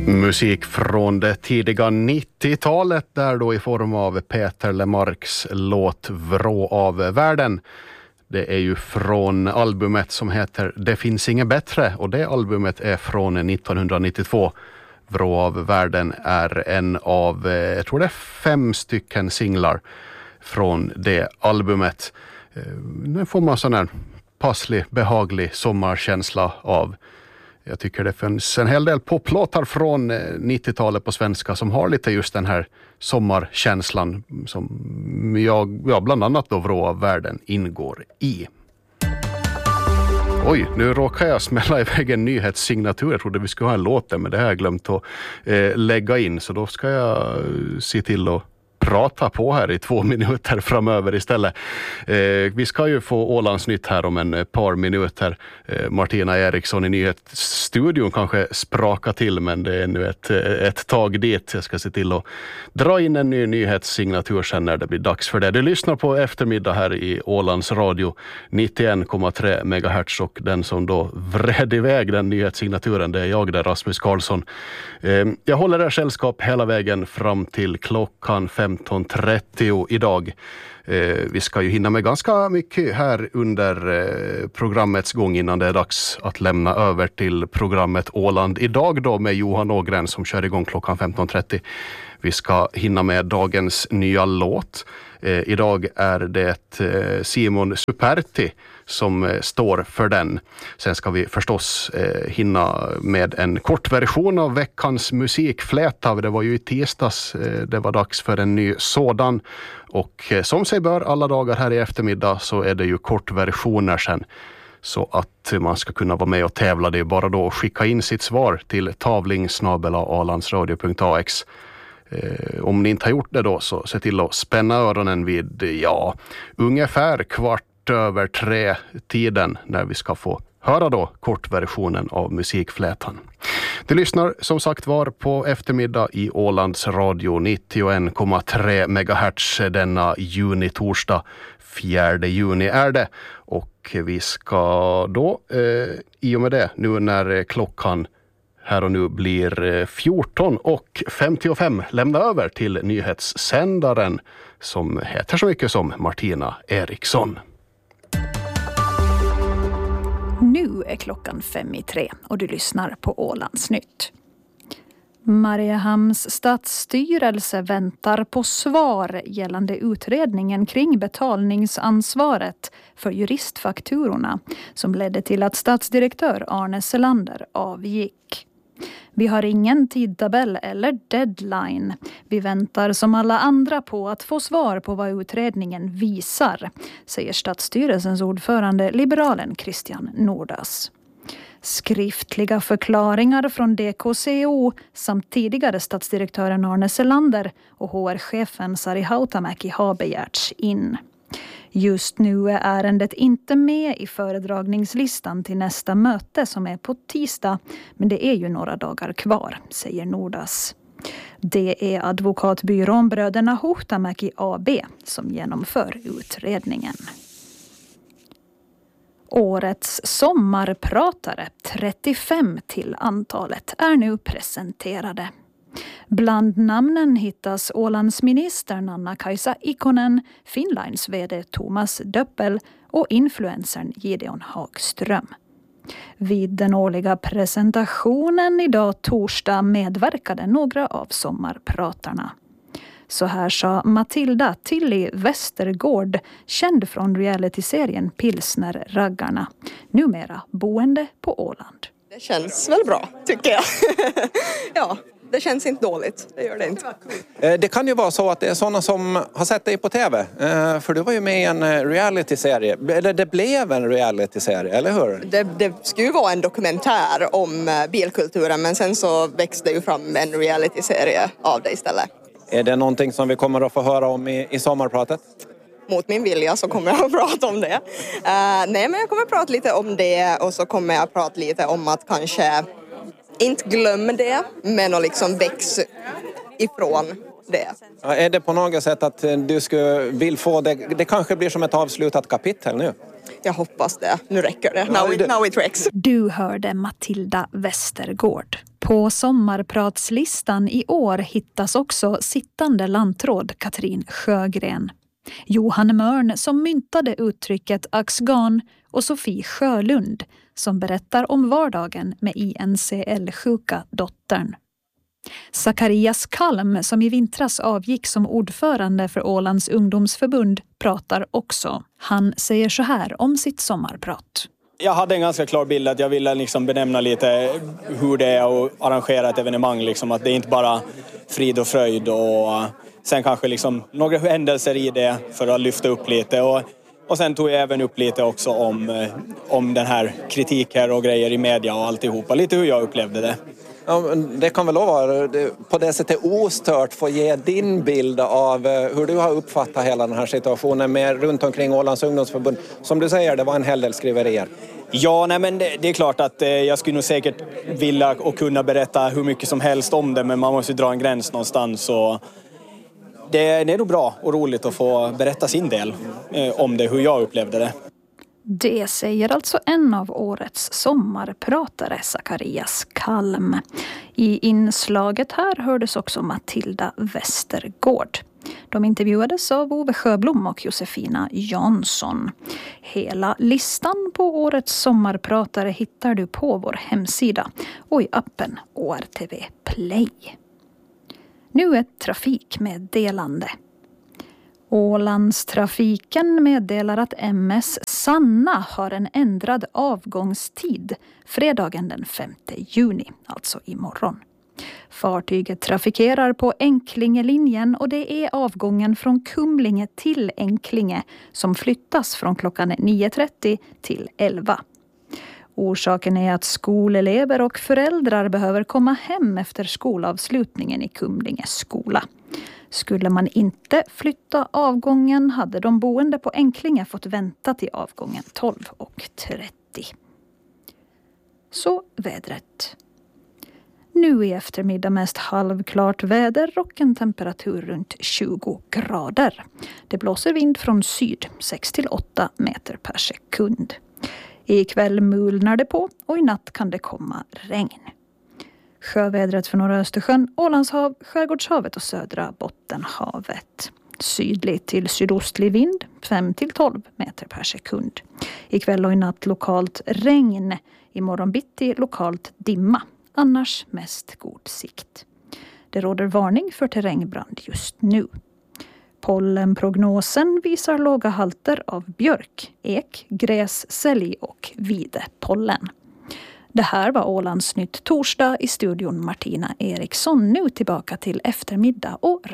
Musik från det tidiga 90-talet där då i form av Peter Lemarks låt Vrå av världen. Det är ju från albumet som heter Det finns inget bättre och det albumet är från 1992. Vrå av världen är en av, jag tror det är 5 stycken singlar från det albumet. Nu får man sån här passlig, behaglig sommarkänsla av. Jag tycker det finns en hel del poplåtar från 90-talet på svenska som har lite just den här sommarkänslan som jag bland annat då Vrå av världen ingår i. Oj, nu råkar jag smälla iväg en nyhetssignatur. Jag trodde vi skulle ha en låt där, men det har jag glömt att lägga in. Så då ska jag se till att prata på här i 2 minuter framöver istället. Vi ska ju få Ålandsnytt här om en par minuter. Martina Eriksson i nyhetsstudion kanske spraka till, men det är nu ett tag dit. Jag ska se till att dra in en ny nyhetssignatur sen när det blir dags för det. Du lyssnar på eftermiddag här i Ålands radio 91,3 MHz och den som då vred iväg den nyhetssignaturen, det är jag där, Rasmus Karlsson. Jag håller er sällskap hela vägen fram till klockan 15.30 idag. Vi ska ju hinna med ganska mycket här under programmets gång innan det är dags att lämna över till programmet Åland idag då med Johan Ågren som kör igång klockan 15.30. Vi ska hinna med dagens nya låt. Idag är det Simon Superti som står för den. Sen ska vi förstås hinna med en kort version av veckans musikfläta. Det var ju i tisdags, det var dags för en ny sådan. Och som sig bör alla dagar här i eftermiddag så är det ju kortversioner sen. Så att man ska kunna vara med och tävla, det är bara då att skicka in sitt svar till tavling@alandsradio.ax. Om ni inte har gjort det då så se till att spänna öronen vid ungefär 2:15 tiden när vi ska få höra då kortversionen av musikflätan. Du lyssnar som sagt var på eftermiddag i Ålands radio 91,3 MHz denna torsdag 4 juni är det. Och vi ska då i och med det nu när klockan här och nu blir 14:55 lämna över till nyhetssändaren som heter så mycket som Martina Eriksson. Nu är klockan 5:03 och du lyssnar på Ålandsnytt. Mariehamns stadsstyrelse väntar på svar gällande utredningen kring betalningsansvaret för juristfakturorna som ledde till att stadsdirektör Arne Selander avgick. Vi har ingen tidtabell eller deadline. Vi väntar som alla andra på att få svar på vad utredningen visar, säger stadsstyrelsens ordförande liberalen Christian Nordas. Skriftliga förklaringar från DKCO samt tidigare stadsdirektören Arne Selander och HR-chefen Sari Hautamäki har begärts in. Just nu är ärendet inte med i föredragningslistan till nästa möte som är på tisdag, men det är ju några dagar kvar, säger Nordas. Det är advokatbyrån Bröderna Hautamäki AB som genomför utredningen. Årets sommarpratare, 35 till antalet, är nu presenterade. Bland namnen hittas Ålandsministern Anna-Kaisa Ikonen, Finnlines vd Thomas Döppel och influencern Gideon Hagström. Vid den årliga presentationen idag torsdag medverkade några av sommarpratarna. Så här sa Matilda Tilly Westergård, känd från realityserien Pilsner-raggarna, numera boende på Åland. Det känns väl bra, tycker jag. Ja, det känns inte dåligt. Det gör det inte. Det kan ju vara så att det är sådana som har sett dig på tv. För du var ju med i en realityserie. Eller det blev en realityserie, eller hur? Det skulle ju vara en dokumentär om bilkulturen, men sen så växte ju fram en realityserie av det istället. Är det någonting som vi kommer att få höra om i sommarpratet? Mot min vilja så kommer jag att prata om det. Nej, men jag kommer att prata lite om det och så kommer jag att prata lite om att kanske inte glömma det, men att liksom växa ifrån det. Ja, är det på något sätt att du vill få det kanske blir som ett avslutat kapitel nu? Jag hoppas det. Nu räcker det. Now it works. Du hörde Matilda Westergård. På sommarpratslistan i år hittas också sittande lantråd Katrin Sjögren, Johan Mörn som myntade uttrycket axgan och Sofie Sjölund som berättar om vardagen med INCL-sjuka dottern. Zacharias Kalm som i vintras avgick som ordförande för Ålands ungdomsförbund pratar också. Han säger så här om sitt sommarprat. Jag hade en ganska klar bild att jag ville liksom benämna lite hur det är att arrangera ett evenemang. Liksom, att det är inte bara frid och fröjd och sen kanske liksom några händelser i det för att lyfta upp lite. Och sen tog jag även upp lite också om den här kritiken och grejer i media och alltihopa. Lite hur jag upplevde det. Ja, det kan väl vara på det sättet ostört få ge din bild av hur du har uppfattat hela den här situationen med runt omkring Ålands ungdomsförbund. Som du säger, det var en hel del skriverier. Ja, nej, men det är klart att jag skulle nog säkert vilja och kunna berätta hur mycket som helst om det, men man måste dra en gräns någonstans. Så det är nog bra och roligt att få berätta sin del om det, hur jag upplevde det. Det säger alltså en av årets sommarpratare, Zacharias Kalm. I inslaget här hördes också Matilda Westergård. De intervjuades av Ove Sjöblom och Josefina Jansson. Hela listan på årets sommarpratare hittar du på vår hemsida och i appen ORTV Play. Nu ett trafikmeddelande. Ålandstrafiken meddelar att MS Sanna har en ändrad avgångstid fredagen den 5 juni, alltså imorgon. Fartyget trafikerar på Enklingelinjen och det är avgången från Kumlinge till Enklinge som flyttas från klockan 9.30 till 11. Orsaken är att skolelever och föräldrar behöver komma hem efter skolavslutningen i Kumlinge skola. Skulle man inte flytta avgången hade de boende på Enklinge fått vänta till avgången 12.30. Så vädret. Nu i eftermiddag mest halvklart väder och en temperatur runt 20 grader. Det blåser vind från syd 6-8 meter per sekund. Ikväll mulnar det på och i natt kan det komma regn. Sjövädret för norra Östersjön, Ålandshav, Skärgårdshavet och södra Bottenhavet. Sydlig till sydostlig vind 5-12 meter per sekund. Ikväll och i natt lokalt regn. Imorgon bitti lokalt dimma. Annars mest god sikt. Det råder varning för terrängbrand just nu. Pollenprognosen visar låga halter av björk, ek, gräs, sälj och videpollen. Det här var Ålandsnytt torsdag i studion Martina Eriksson. Nu tillbaka till eftermiddag och